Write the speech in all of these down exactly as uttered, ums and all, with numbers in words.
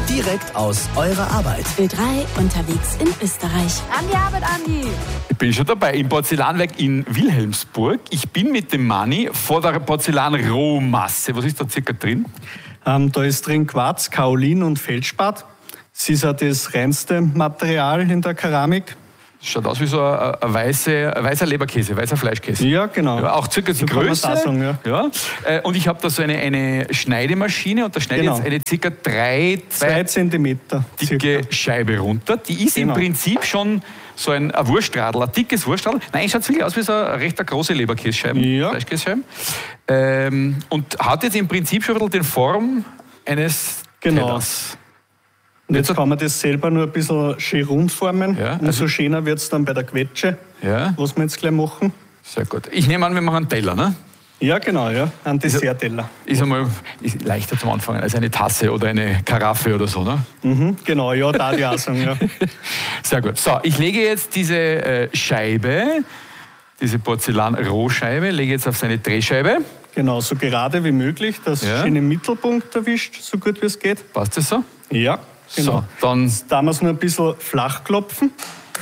direkt aus eurer Arbeit. Ö drei unterwegs in Österreich. An die Arbeit, Andi! Ich bin schon dabei im Porzellanwerk in Wilhelmsburg. Ich bin mit dem Manni vor der Porzellanrohmasse. Was ist da circa drin? Ähm, da ist drin Quarz, Kaolin und Feldspat. Das ist ja das reinste Material in der Keramik. Schaut aus wie so ein, ein, weiße, ein weißer Leberkäse, weißer Fleischkäse. Ja, genau. Ja, auch circa die so Größe. Kann man das sagen, ja. Ja. Äh, und ich habe da so eine, eine Schneidemaschine und da schneide ich Genau. jetzt eine circa drei, Zwei Zentimeter. dicke circa. Scheibe runter. Die ist Genau. im Prinzip schon so ein, ein Wurstradl, ein dickes Wurstradl. Nein, schaut wirklich aus wie so eine recht große Leberkässcheiben, Ja. Fleischkässcheiben. Ähm, und hat jetzt im Prinzip schon ein bisschen die Form eines Genau. Tellers. Und jetzt kann man das selber nur ein bisschen schön rund formen. Ja, Umso also- schöner wird es dann bei der Quetsche, Ja, was wir jetzt gleich machen. sehr gut. Ich nehme an, wir machen einen Teller, ne? Ja, genau, ja. Ein Dessertteller. Ist einmal ist leichter zum Anfangen als eine Tasse oder eine Karaffe oder so, ne? Mhm, genau, ja, da die auch sagen, ja. Sehr gut. So, ich lege jetzt diese äh, Scheibe, diese Porzellan-Rohscheibe, lege jetzt auf seine Drehscheibe. Genau, so gerade wie möglich, dass Ja. es schön im Mittelpunkt erwischt, so gut wie es geht. Passt das so? Ja, genau. So, dann Da muss man ein bisschen flach klopfen,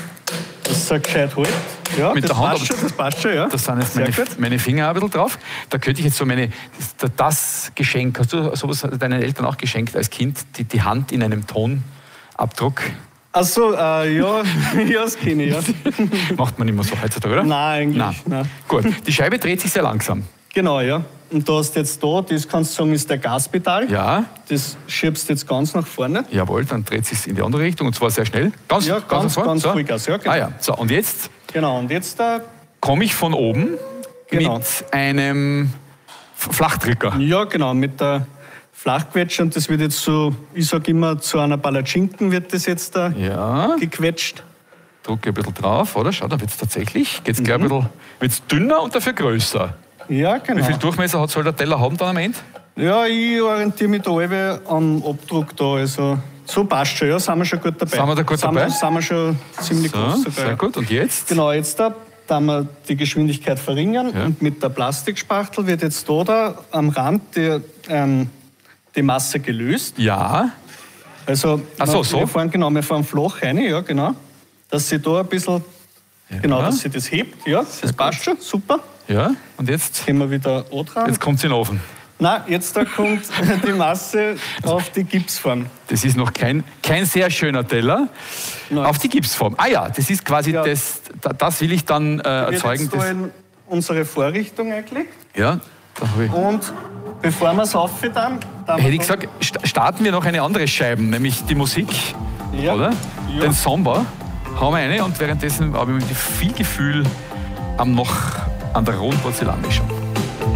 dass es so gescheit hält. Ja, Mit das der Hand, passt aber- schon, das passt schon, ja. da sind jetzt Sehr meine, gut. meine Finger ein bisschen drauf. Da könnte ich jetzt so meine, das, das Geschenk, hast du sowas deinen Eltern auch geschenkt als Kind, die, die Hand in einem Tonabdruck? Ach so, äh, ja, ja, das kenne ich, ja. Macht man immer so heutzutage, oder? Nein, eigentlich, Nein. nein. Gut, die Scheibe dreht sich sehr langsam. Genau, ja. Und du hast jetzt da, das kannst du sagen, ist der Gaspedal. Ja, Das schiebst du jetzt ganz nach vorne. jawohl, dann dreht sich in die andere Richtung und zwar sehr schnell. Ganz, Ja, ganz, nach vorne, ganz so. Vollgas, ja, genau. Ah ja, so und jetzt Genau, und jetzt da, komme ich von oben Genau. mit einem F- Flachdrücker. ja genau, mit der Flachquetsche und das wird jetzt so, ich sag immer, zu einer Palatschinken wird das jetzt da Ja, gequetscht. drücke ein bisschen drauf, oder? Schau, da wird es tatsächlich, geht es Mhm. gleich ein bisschen, wird's dünner und dafür größer. Ja, Wie genau. viel Durchmesser hat, soll der Teller haben dann am Ende? Ja, ich orientiere mich da alle am Abdruck da, also so passt schon, ja, sind wir schon gut dabei. Sind wir da gut sind dabei? Wir, sind wir schon ziemlich So, groß sogar. sehr gut. Und jetzt? Genau, jetzt da, da wir die Geschwindigkeit verringern Ja. und mit der Plastikspachtel wird jetzt da, da am Rand die, ähm, die Masse gelöst. Ja, Also Ach so, wir, so? wir fahren genau, wir fahren flach rein, ja genau, dass sie da ein bisschen, genau, dass sie das hebt, ja, das passt schon, super. ja. Und jetzt? Gehen wir wieder dran. Jetzt kommt es in den Ofen. Nein, jetzt da kommt die Masse auf die Gipsform. Das ist noch kein, kein sehr schöner Teller. Nein. Auf die Gipsform. Ah ja, das ist quasi Ja. das, da- das will ich dann äh, Wird erzeugen. jetzt da Das, in unsere Vorrichtung eingelegt. ja, da habe ich. Und bevor wir es auffüttern, dann Hätte ich gesagt, st- starten wir noch eine andere Scheibe, nämlich die Musik, Ja. oder? Ja. Den Samba. Hauen wir eine und währenddessen habe ich mit viel Gefühl am noch an der rohen Porzellanmischung.